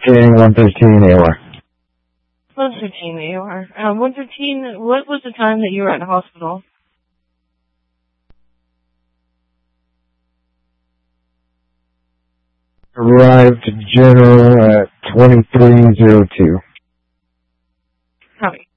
King 113 AOR. 113 AOR. 113, what was the time that you were at the hospital? Arrived General at 2302. Copy.